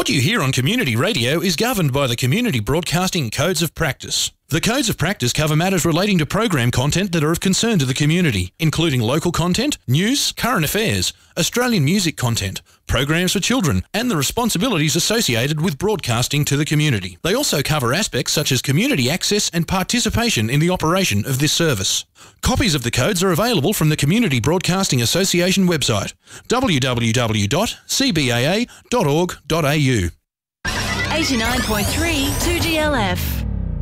What you hear on community radio is governed by the Community Broadcasting Codes of Practice. The Codes of Practice cover matters relating to program content that are of concern to the community, including local content, news, current affairs, Australian music content, programs for children, and the responsibilities associated with broadcasting to the community. They also cover aspects such as community access and participation in the operation of this service. Copies of the codes are available from the Community Broadcasting Association website, www.cbaa.org.au. 89.3 2GLF.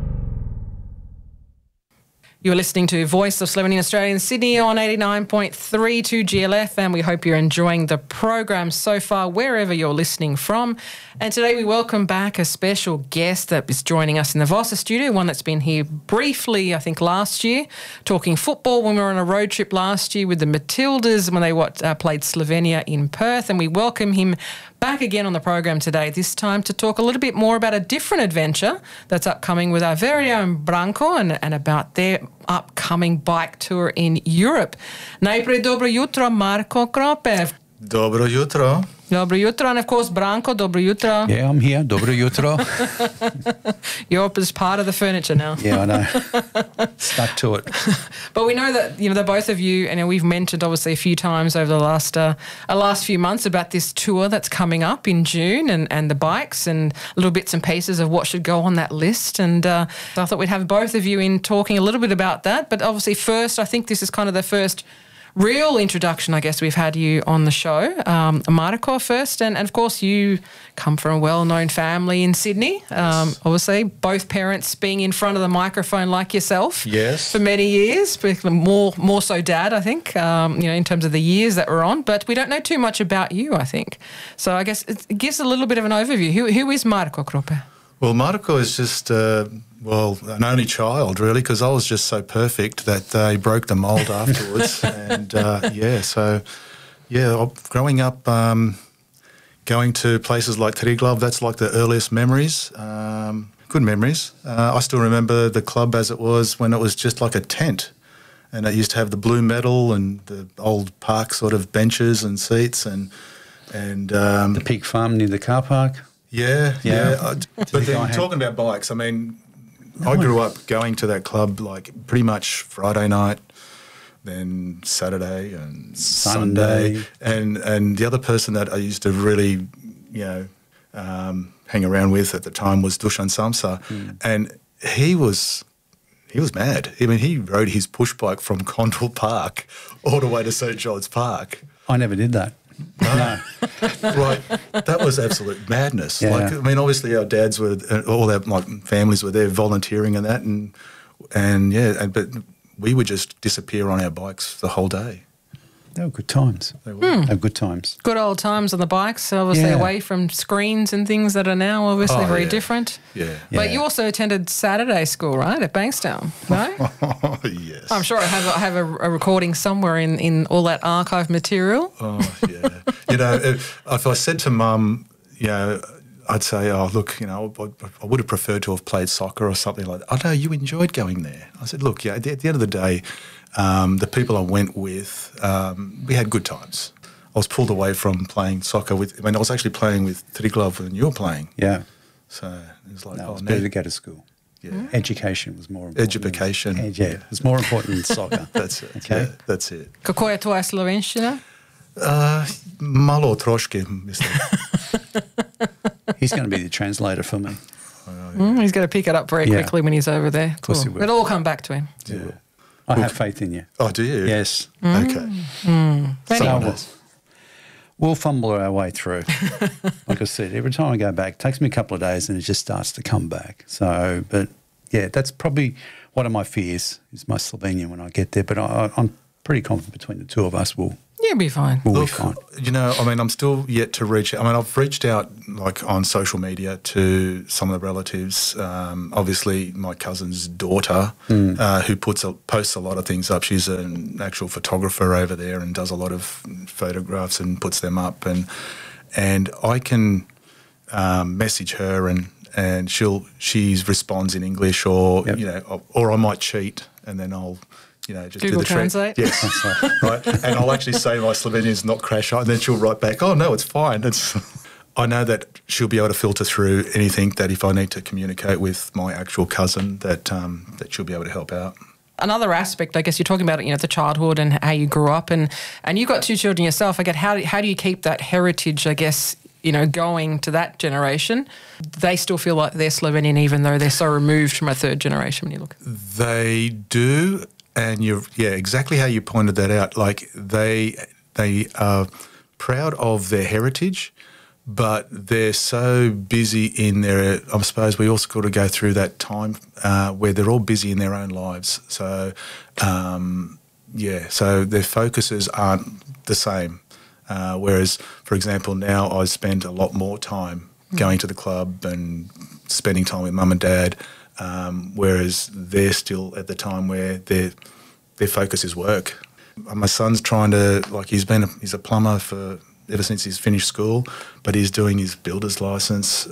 You're listening to Voice of Slovenian Australia in Sydney on 89.3 2GLF, and we hope you're enjoying the program so far, wherever you're listening from. And today we welcome back a special guest that is joining us in the Vossa studio, one that's been here briefly, I think, last year, talking football when we were on a road trip last year with the Matildas when they played Slovenia in Perth. And we welcome him back again on the program today, this time to talk a little bit more about a different adventure that's upcoming with our very own Branko and about their upcoming bike tour in Europe. Najprej dobro jutro, Marko Kropev. Dobro jutro. Dobro jutro, and of course, Branko, dobro jutro. Yeah, I'm here. Dobro jutro. You're just part of the furniture now. Yeah, I know. Stuck to it. But we know that, the both of you, and we've mentioned obviously a few times over the last few months about this tour that's coming up in June and the bikes and little bits and pieces of what should go on that list. And so I thought we'd have both of you in talking a little bit about that. But obviously first, I think this is kind of the first real introduction, I guess, we've had you on the show. Marko first, and of course you come from a well-known family in Sydney. Yes. Obviously, both parents being in front of the microphone like yourself. Yes. For many years, more so Dad, I think. In terms of the years that we're on, but we don't know too much about you, I think. So I guess it gives a little bit of an overview. Who is Marko Kropev? Well, Marko is just an only child, really, because I was just so perfect that they broke the mould afterwards. And, growing up, going to places like Triglav, that's like the earliest memories, good memories. I still remember the club as it was when it was just like a tent. And it used to have the blue metal and the old park sort of benches and seats and the pig farm near the car park. Yeah. But then talking about bikes, I mean, I grew up going to that club like pretty much Friday night, then Saturday and Sunday. And the other person that I used to really, hang around with at the time was Dusan Samsa. And he was mad. I mean, he rode his push bike from Condell Park all the way to St. John's Park. I never did that. No. Right, that was absolute madness. Yeah. Obviously our dads were, all our families were there volunteering and that, but we would just disappear on our bikes the whole day. They were good times. They were. They were good times. Good old times on the bikes, obviously away from screens and things that are now obviously very different. Yeah. But you also attended Saturday school, right, at Bankstown, no? Oh, yes. I'm sure I have a recording somewhere in all that archive material. Oh, yeah. If I said to Mum, I'd say, I would have preferred to have played soccer or something like that. Oh, no, you enjoyed going there. I said, look, at the end of the day, the people I went with, we had good times. I was pulled away from playing soccer I was actually playing with Triglav when you were playing. Yeah. So it was like, it was better to go to school. Yeah. Education was more important. Education. It was more important than soccer. That's it. Okay. Yeah, that's it. Kako je tvoja slovenščina? Malo troške, mislim. He's going to be the translator for me. He's going to pick it up very quickly when he's over there. Of course he will. It'll all come back to him. Yeah. I have faith in you. Oh, do you? Yes. Okay. We'll fumble our way through. Like I said, every time I go back, it takes me a couple of days and it just starts to come back. So, but yeah, that's probably one of my fears is my Slovenian when I get there. But I'm pretty confident between the two of us we'll be fine. We'll be fine. I'm still yet to reach out. I've reached out on social media to some of the relatives. Obviously, my cousin's daughter, who posts a lot of things up. She's an actual photographer over there and does a lot of photographs and puts them up. And I can message her and she responds in English or I might cheat and then I'll. Just Google do the Translate. Yes, right. And I'll actually say my Slovenian's not crash, and then she'll write back, "Oh no, it's fine." I know that she'll be able to filter through anything that if I need to communicate with my actual cousin, that she'll be able to help out. Another aspect, I guess you're talking about, the childhood and how you grew up, and you've got 2 children yourself. I get how do you keep that heritage, I guess, going to that generation? They still feel like they're Slovenian even though they're so removed from a third generation when you look. They do, and exactly how you pointed that out. Like they are proud of their heritage, but they're so busy in their, I suppose we also got to go through that time where they're all busy in their own lives. So, so their focuses aren't the same. Whereas, for example, now I spend a lot more time going to the club and spending time with mum and dad, whereas they're still at the time where their focus is work. My son's trying to, he's a plumber ever since he's finished school, but he's doing his builder's license,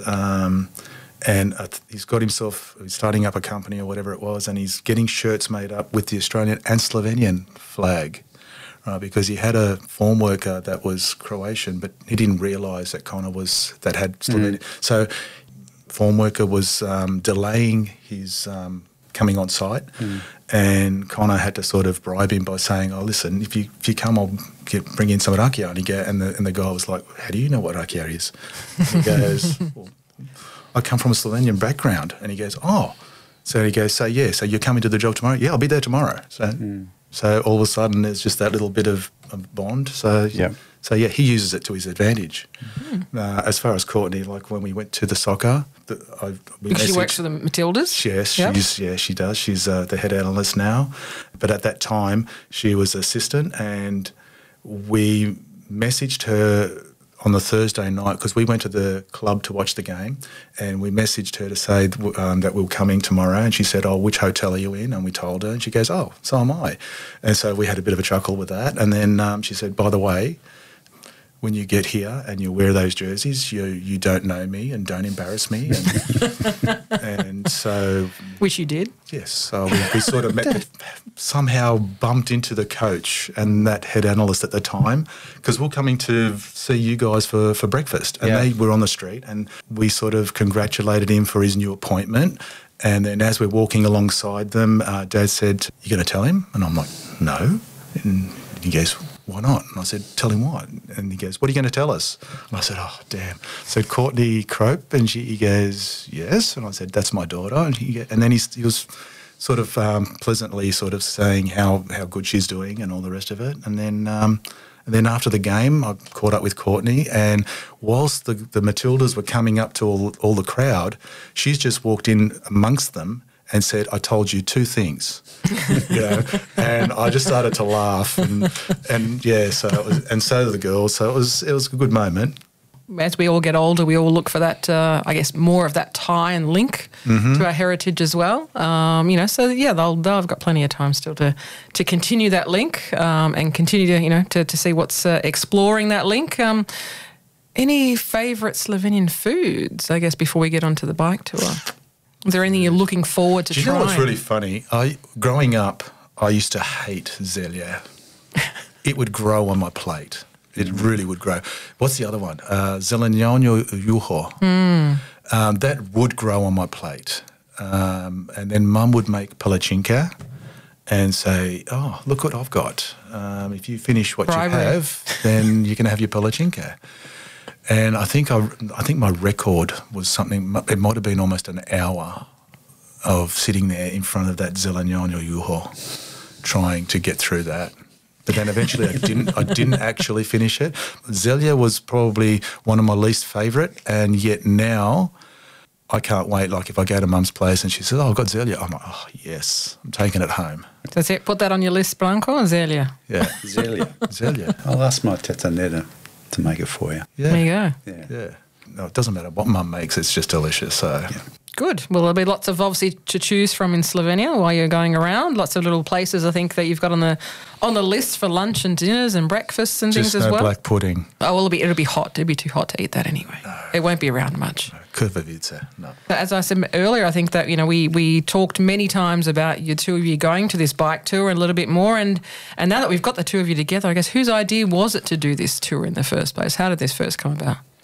and he's got himself, he's starting up a company or whatever it was, and he's getting shirts made up with the Australian and Slovenian flag, right? Because he had a form worker that was Croatian, but he didn't realise that Connor had Slovenian. So form worker was delaying his coming on site, and Connor had to sort of bribe him by saying, "Oh, listen, if you come, I'll bring in some rakia." And the guy was like, "How do you know what rakia is?" And he goes, "Well, I come from a Slovenian background." And he goes, "Oh," so he goes, "So you're coming to the job tomorrow?" "Yeah, I'll be there tomorrow." So all of a sudden, there's just that little bit of bond. So he uses it to his advantage. As far as Courtney, like when we went to the soccer, because she works for the Matildas? Yes, she does. She's the head analyst now. But at that time, she was assistant, and we messaged her on the Thursday night because we went to the club to watch the game, and we messaged her to say that we were coming tomorrow, and she said, "Oh, which hotel are you in?" And we told her, and she goes, "Oh, so am I." And so we had a bit of a chuckle with that, and then she said, "By the way, when you get here and you wear those jerseys, you don't know me and don't embarrass me." And so... Which you did? Yes. So we sort of somehow bumped into the coach and that head analyst at the time, because we're coming to see you guys for breakfast. And they were on the street, and we sort of congratulated him for his new appointment. And then as we're walking alongside them, Dad said, "You going to tell him?" And I'm like, "No." And he goes, "Why not?" And I said, "Tell him what?" And he goes, "What are you going to tell us?" And I said, "Oh, damn." So Courtney Crope, and he goes, "Yes." And I said, "That's my daughter." And then he was sort of pleasantly sort of saying how good she's doing and all the rest of it. And then after the game, I caught up with Courtney, and whilst the Matildas were coming up to all the crowd, she's just walked in amongst them and said, "I told you 2 things," and I just started to laugh, and so it was, and so did the girls. So it was a good moment. As we all get older, we all look for that, I guess, more of that tie and link to our heritage as well. They've got plenty of time still to continue that link and continue to see what's exploring that link. Any favourite Slovenian foods, I guess, before we get onto the bike tour? Is there anything you're looking forward to trying? Do you know what's really funny? Growing up, I used to hate zelja. It would grow on my plate. It really would grow. What's the other one? Zelenjavno juho. That would grow on my plate. And then Mum would make palachinka and say, "Oh, look what I've got. If you finish what you have, then you can have your palachinka." And I think my record was something, it might have been almost an hour of sitting there in front of that Zelenjavno juho trying to get through that. But then eventually I didn't actually finish it. Zelja was probably one of my least favourite, and yet now I can't wait. Like if I go to Mum's place and she says, "Oh, I've got Zelja," I'm like, "Oh, yes, I'm taking it home." That's it. Put that on your list, Branko, Zelja. Yeah, Zelja. I'll ask my teta Neda to make it for you. Yeah. There you go. Yeah. No, it doesn't matter what Mum makes, it's just delicious. So Good. Well, there'll be lots of obviously to choose from in Slovenia while you're going around. Lots of little places I think that you've got on the list for lunch and dinners and breakfasts and just things as well. Black pudding. Oh, well, it'll be hot. It'll be too hot to eat that anyway. No. It won't be around much. Krvavice, no. As I said earlier, I think that we talked many times about you two of you going to this bike tour and a little bit more, and now that we've got the two of you together, I guess whose idea was it to do this tour in the first place? How did this first come about?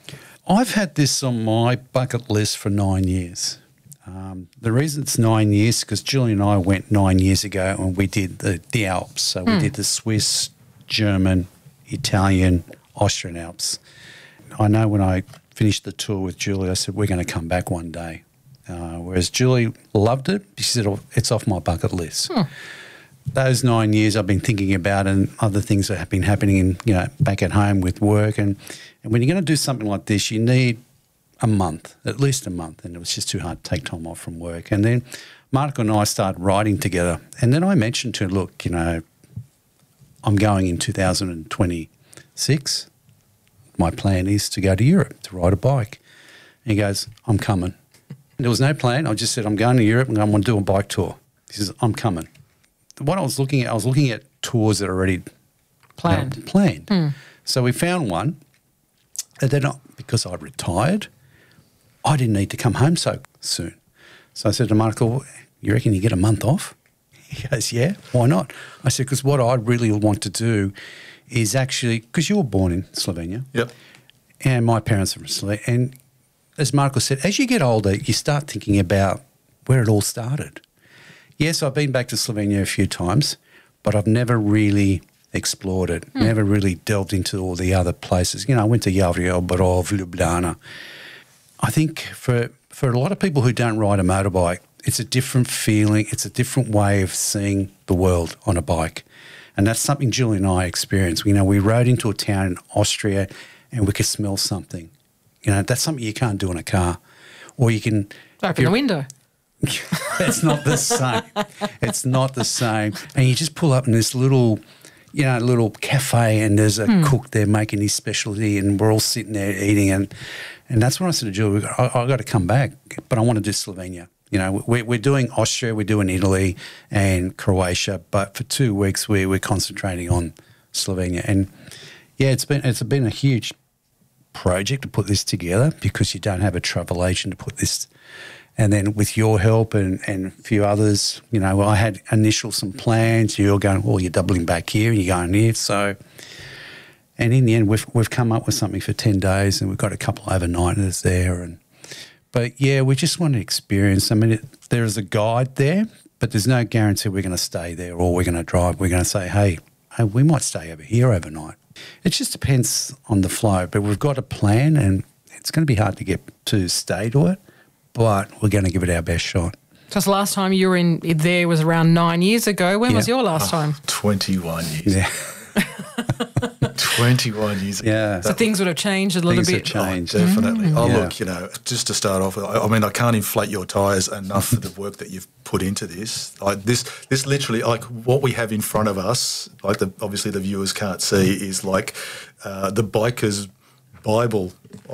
I've had this on my bucket list for 9 years. The reason it's 9 years is because Julie and I went 9 years ago and we did the Alps. So we did the Swiss, German, Italian, Austrian Alps. I know when I finished the tour with Julie, I said, we're going to come back one day. Whereas Julie loved it. She said, it's off my bucket list. Those 9 years I've been thinking about, and other things that have been happening in, back at home with work. And when you're going to do something like this, you need a month, at least a month. And it was just too hard to take time off from work. And then Marco and I started writing together. And then I mentioned to her, look, I'm going in 2026. My plan is to go to Europe to ride a bike. And he goes, I'm coming. There was no plan. I just said, I'm going to Europe and I'm going to do a bike tour. He says, I'm coming. What I was looking at tours that are already planned. So we found one. And then because I'd retired, I didn't need to come home so soon. So I said to Marco, you reckon you get a month off? He goes, yeah, why not? I said, because what I really want to do is actually, because you were born in Slovenia. Yep. And my parents are from Slovenia. And as Marco said, as you get older, you start thinking about where it all started. Yes, I've been back to Slovenia a few times, but I've never really explored it, never really delved into all the other places. I went to Javorje, Borov, Ljubljana. I think for a lot of people who don't ride a motorbike, it's a different feeling, it's a different way of seeing the world on a bike. And that's something Julie and I experienced. We rode into a town in Austria and we could smell something. That's something you can't do in a car. Or you can... Open the window. It's not the same. It's not the same. And you just pull up in this little cafe and there's a cook there making his specialty and we're all sitting there eating. And that's when I said to Julie, I've got to come back, but I want to do Slovenia. We're doing Austria, we're doing Italy and Croatia, but for 2 weeks we're concentrating on Slovenia. And yeah, it's been a huge project to put this together because you don't have a travel agent to put this. And then with your help and a few others, I had some plans. You're going, well, you're doubling back here and you're going here. So, and in the end, we've come up with something for 10 days and we've got a couple of overnighters there. But yeah, we just want to experience. I mean, there is a guide there, but there's no guarantee we're going to stay there or we're going to drive. We're going to say, hey, we might stay over here overnight. It just depends on the flow, but we've got a plan and it's going to be hard to stay to it, but we're going to give it our best shot. Because last time you were in there was around 9 years ago. When was your last time? 21 years. Yeah. 21 years ago. Yeah. So things would have changed a little bit. Things have changed. Oh, definitely. Yeah. Look, just to start off with, I can't inflate your tyres enough for the work that you've put into this. This literally, what we have in front of us, obviously the viewers can't see, is like the biker's Bible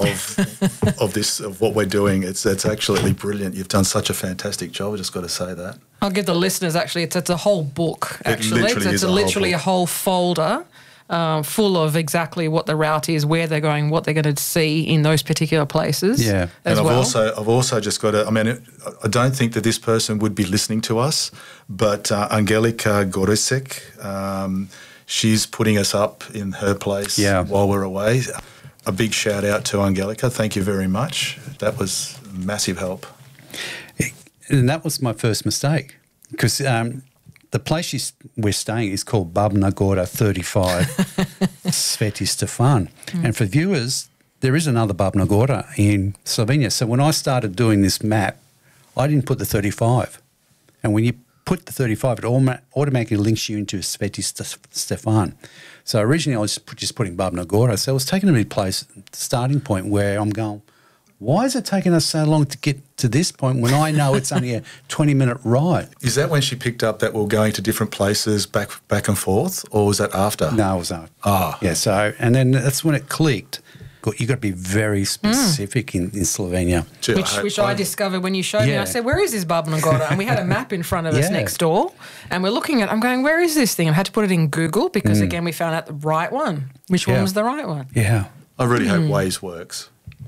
of what we're doing. It's absolutely brilliant. You've done such a fantastic job. I just got to say that. I'll give the listeners it's a whole book actually. It's literally a whole folder full of exactly what the route is, where they're going, what they're going to see in those particular places. Yeah, I've also just got to. I don't think that this person would be listening to us, but Angelika Gorisek, she's putting us up in her place while we're away. A big shout out to Angelika. Thank you very much. That was massive help. And that was my first mistake because the place we're staying is called Babna Gora 35, Sveti Stefan. And for viewers, there is another Babna Gora in Slovenia. So when I started doing this map, I didn't put the 35. And when you put the 35, it automatically links you into Sveti Stefan. So originally I was just putting Babna Gora. So I was taking a place, starting point where I'm going, why is it taking us so long to get to this point when I know it's only a 20-minute ride? Is that when she picked up that we're going to different places back and forth, or was that after? No, it was after. Ah. Yeah, so, and then that's when it clicked. You've got to be very specific in Slovenia. Which I discovered when you showed me. I said, where is this Babna Gora? And we had a map in front of us next door. And we're looking at it. I'm going, where is this thing? I had to put it in Google because, again, we found out the right one. Which one was the right one? Yeah. I really hope Waze works.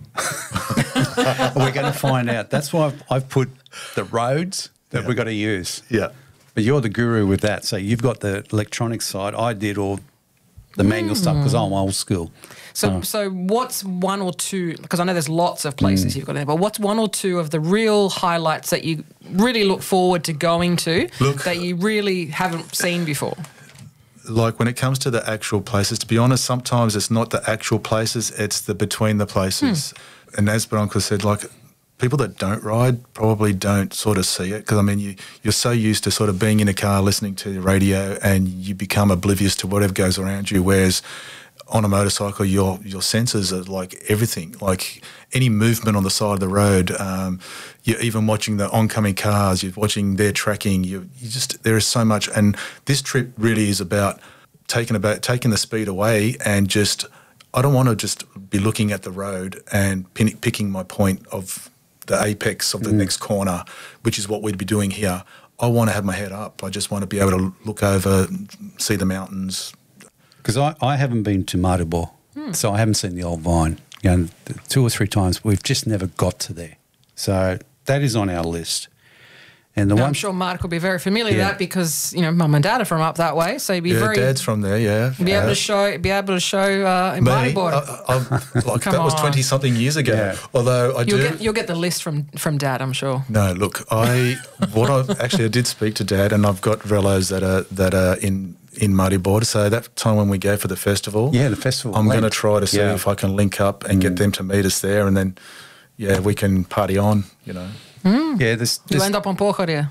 We're going to find out. That's why I've put the roads that we've got to use. Yeah. But you're the guru with that. So you've got the electronic side. I did all the manual stuff, because I'm old school. So what's one or two, because I know there's lots of places you've got there, but what's one or two of the real highlights that you really look forward to going to that you really haven't seen before? Like when it comes to the actual places, to be honest, sometimes it's not the actual places, it's the between the places. And as Bronco said, like people that don't ride probably don't sort of see it, because I mean you're so used to sort of being in a car listening to the radio and you become oblivious to whatever goes around you, whereas on a motorcycle your senses are like everything, like any movement on the side of the road, you're even watching the oncoming cars, you're watching their tracking, you just, there is so much. And this trip really is about taking the speed away and just, I don't want to just be looking at the road and picking my point of the apex of the next corner, which is what we'd be doing here. I want to have my head up. I just want to be able to look over, see the mountains. Because I haven't been to Maribor, so I haven't seen the old Vine. You know, 2 or 3 times, we've just never got to there. So that is on our list. And the Now, one, I'm sure Mark will be very familiar with that because, you know, Mum and Dad are from up that way, so he'd be very... Dad's from there, yeah. Be able to show in Maribor. Like that was 20-something years ago. Yeah. Although You'll get the list from Dad, I'm sure. No, look, I did speak to Dad, and I've got velos that are in Maribor. So that time when we go for the festival, I'm going to try to see if I can link up and get them to meet us there, and then we can party on. You know. Yeah, You end up on Porcaria.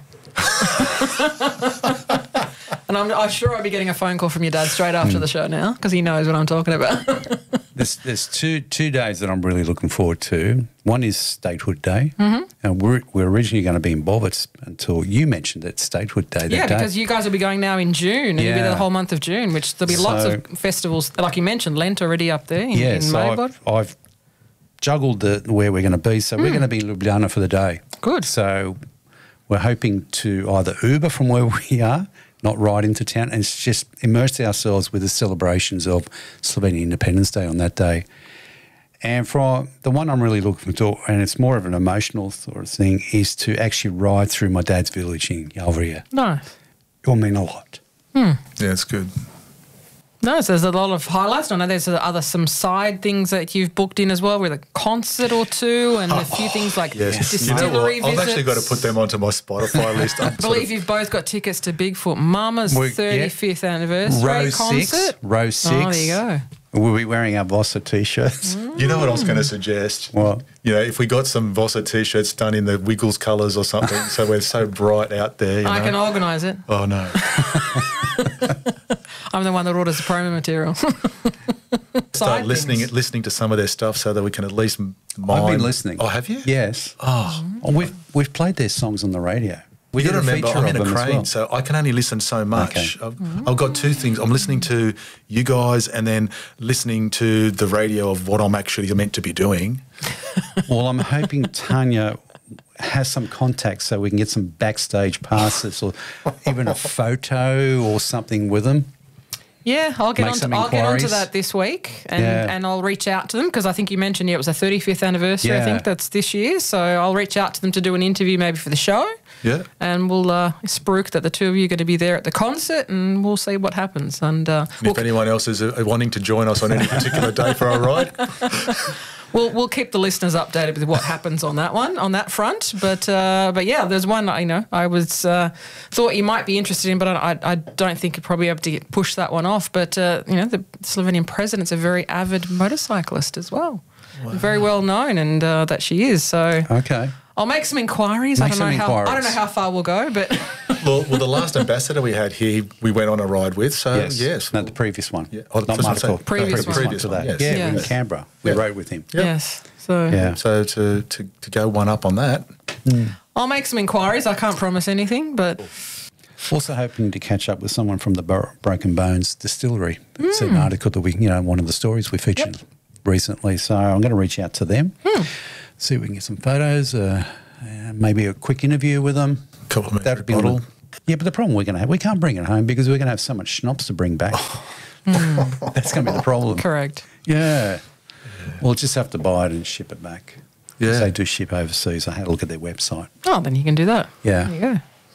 And I'm sure I'll be getting a phone call from your dad straight after the show now, because he knows what I'm talking about. There's two days that I'm really looking forward to. One is Statehood Day. And we're originally going to be in Bovitz until you mentioned it, Statehood Day. Yeah, because you guys will be going now in June, and you'll be there the whole month of June, which there'll be lots of festivals. Like you mentioned, Lent already up there in Maribor. I've juggled where we're going to be. So we're going to be in Ljubljana for the day. Good. So we're hoping to either Uber from where we are, not ride into town, and just immerse ourselves with the celebrations of Slovenian Independence Day on that day. And for the one I'm really looking to, and it's more of an emotional sort of thing, is to actually ride through my dad's village in Jalvrija. Nice. It will mean a lot. Yeah, it's good. No, so there's a lot of highlights. I know there's some side things that you've booked in as well, with a concert or two and a few things like distillery visits. I've actually got to put them onto my Spotify list. I believe you've both got tickets to Bigfoot Mama's 35th anniversary concert. Row 6. Oh, there you go. We'll be wearing our Vossa T-shirts. You know what I was going to suggest? What? You know, if we got some Vossa T-shirts done in the Wiggles colours or something, so we're so bright out there. I can organise it. Oh, no. I'm the one that orders the promo material. Start listening to some of their stuff so that we can at least mine. I've been listening. Oh, have you? Yes. Oh. We've played their songs on the radio. You got to remember, I'm in a crane, crane, so I can only listen so much. Okay. I've got 2 things. I'm listening to you guys and then listening to the radio of what I'm actually meant to be doing. Well, I'm hoping Tanya has some contacts so we can get some backstage passes or even a photo or something with them. Yeah, I'll get onto that this week and I'll reach out to them, because I think you mentioned it was a 35th anniversary, I think that's this year. So I'll reach out to them to do an interview maybe for the show. Yeah. And we'll spruik that the two of you are going to be there at the concert, and we'll see what happens. And if anyone else is wanting to join us on any particular day for our ride... We'll keep the listeners updated with what happens on that front. But yeah, there's one I was thought you might be interested in, but I don't think you'd probably be able to push that one off. But the Slovenian president's a very avid motorcyclist as well, very well known, and that she is. So okay. I'll make some inquiries. I don't know how far we'll go, but well, the last ambassador we had here, we went on a ride with. So yes. No, the previous one. Yeah. Not Marco. Previous one to that. Yes. Yeah, in Canberra. We rode with him. Yep. Yes. So So to go one up on that. I'll make some inquiries. I can't promise anything, but also hoping to catch up with someone from the Broken Bones distillery. It's an article that we, one of the stories we featured recently. So I'm going to reach out to them. See if we can get some photos, maybe a quick interview with them. That'd be bottle. Yeah, but the problem we're going to have, we can't bring it home because we're going to have so much schnapps to bring back. That's going to be the problem. Correct. Yeah. We'll just have to buy it and ship it back. Yeah. They do ship overseas. I had a look at their website. Oh, then you can do that. Yeah. There you go.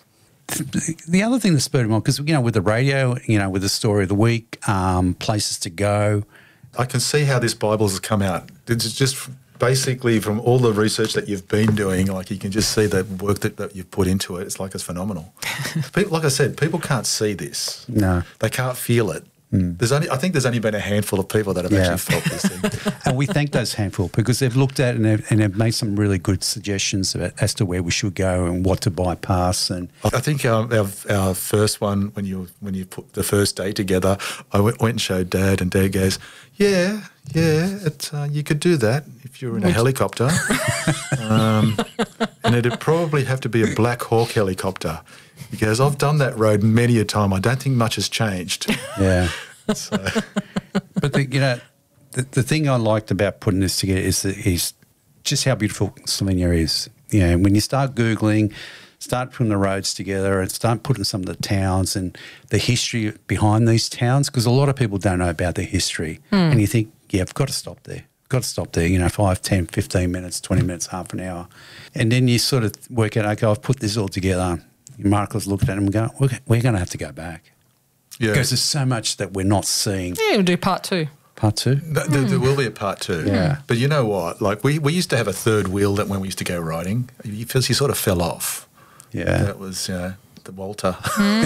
the other thing that spurred me on, because, with the radio, with the story of the week, places to go. I can see how this Bible has come out. It's just basically from all the research that you've been doing, like you can just see the work that you've put into it. It's phenomenal. People, like I said, people can't see this. No. They can't feel it. I think there's only been a handful of people that have actually felt this thing. And we thank those handful because they've looked at it and they've made some really good suggestions as to where we should go and what to bypass. And I think our first one, when you put the first day together, I went and showed Dad, and Dad goes, yeah, you could do that if you were in a helicopter. And it'd probably have to be a Black Hawk helicopter. He goes, I've done that road many a time. I don't think much has changed. Yeah. So. But, the thing I liked about putting this together is just how beautiful Slovenia is. When you start Googling, start putting the roads together and start putting some of the towns and the history behind these towns, because a lot of people don't know about their history. And you think, I've got to stop there. 5, 10, 15 minutes, 20 minutes, half an hour. And then you sort of work out, okay, I've put this all together. Marco's looked at it and go, we're going to have to go back. Yeah. Because there's so much that we're not seeing. Yeah, we'll do part 2. Part 2? There will be a part 2. Yeah. But you know what? Like we used to have a third wheel that when we used to go riding, he sort of fell off. Yeah. That was, the Walter.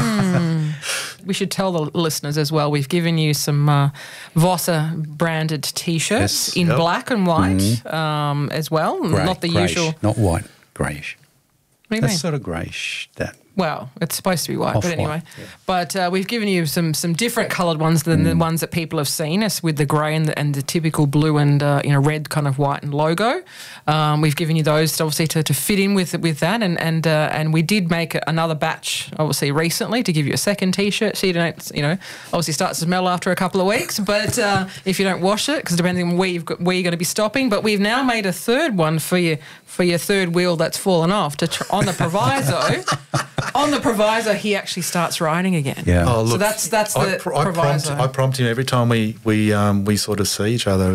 We should tell the listeners as well, we've given you some Vossa branded T-shirts in black and white as well. Grey, not the greyish, usual. not white, greyish. What do you That's mean? sort of greyish. Well, it's supposed to be white, but Off-white, anyway. yeah. But we've given you some different coloured ones than the ones that people have seen us with the grey and the typical blue and red kind of white and logo. We've given you those obviously to fit in with that, and we did make another batch obviously recently to give you a second T-shirt, so you don't obviously start to smell after a couple of weeks. But if you don't wash it, because depending on where you're going to be stopping, but we've now made a third one for your third wheel that's fallen off on the proviso. On the proviso, he actually starts riding again. Yeah. Oh, look, so that's the proviso. I prompt him every time we sort of see each other.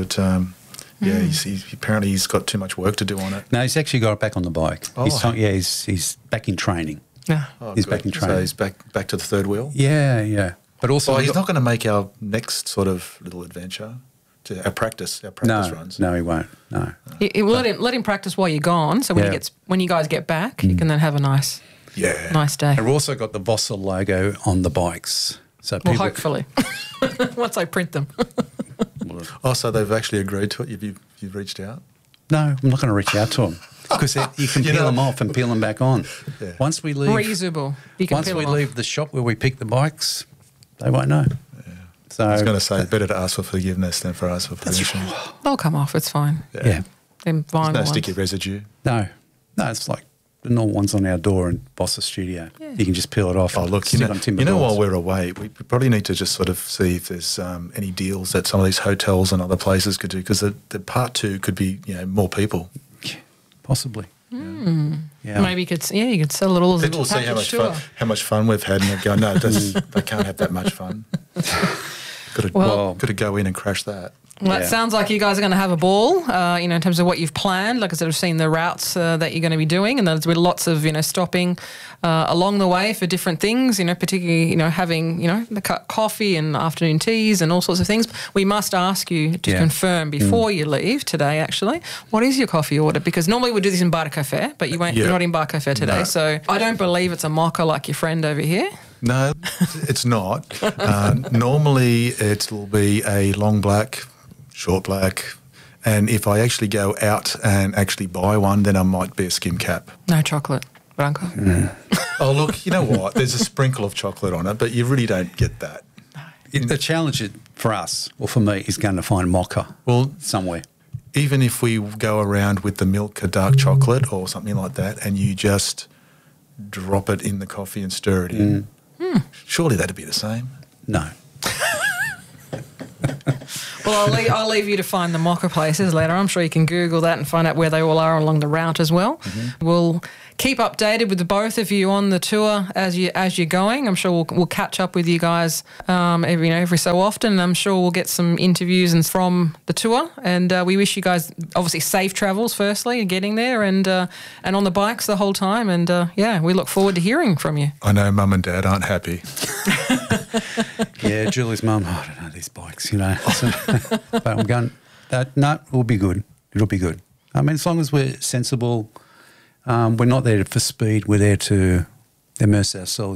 Apparently he's got too much work to do on it. No, he's actually got it back on the bike. Oh. He's back in training. Yeah. Oh, He's good. back in training. So he's back to the third wheel. Yeah. But also, He's not going to make our next sort of little adventure. Our practice runs. No, he won't. No. Let him practice while you're gone. So when you guys get back, you can then have a nice day. And we've also got the Vossa logo on the bikes. So Well, people hopefully, once I print them. Oh, so they've actually agreed to it. You've reached out. No, I'm not going to reach out to them because you can peel them off and peel them back on. Yeah. Once we leave, Reusable. You can once peel we them off. leave the shop where we pick the bikes, they won't know. So I was going to say, better to ask for forgiveness than for us for permission. They'll come off. It's fine. yeah. Them vinyl No ones. sticky residue. No, it's like the normal ones on our door in Vossa Studio. Yeah. You can just peel it off. Oh, and look, stick on timber while boards. we're away, we probably need to just sort of see if there's any deals that some of these hotels and other places could do, because the part 2 could be more people. Possibly. Yeah. Maybe you could sell it all as People a will see package how much fun we've had, and they go, no, they can't have that much fun. Got to go in and crash that. Well, that sounds like you guys are going to have a ball, in terms of what you've planned. Like I said, I've seen the routes that you're going to be doing, and there's been lots of, stopping along the way for different things, particularly, having, the coffee and afternoon teas and all sorts of things. We must ask you to confirm before you leave today, actually, what is your coffee order? Because normally we do this in Bar Café, but you're not in Bar Café today. No. So I don't believe it's a mocha like your friend over here. No, it's not. Normally it'll be a long black, short black, and if I actually go out and actually buy one, then I might be a skim cap. No chocolate, Branko. Oh, look, you know what? There's a sprinkle of chocolate on it, but you really don't get that. The challenge for us, or for me, is going to find mocha somewhere. Even if we go around with the Milka dark chocolate or something like that, and you just drop it in the coffee and stir it in, surely that'd be the same. No. Well, I'll leave you to find the mocker places later. I'm sure you can Google that and find out where they all are along the route as well. We'll keep updated with the both of you on the tour as you're going. I'm sure we'll catch up with you guys every so often. I'm sure we'll get some interviews and from the tour. And we wish you guys obviously safe travels firstly and getting there and on the bikes the whole time. And we look forward to hearing from you. I know Mum and Dad aren't happy. Yeah, Julie's mum, I don't know, these bikes, But I'm going, no, it'll be good. It'll be good. I mean, as long as we're sensible, we're not there for speed, we're there to immerse ourselves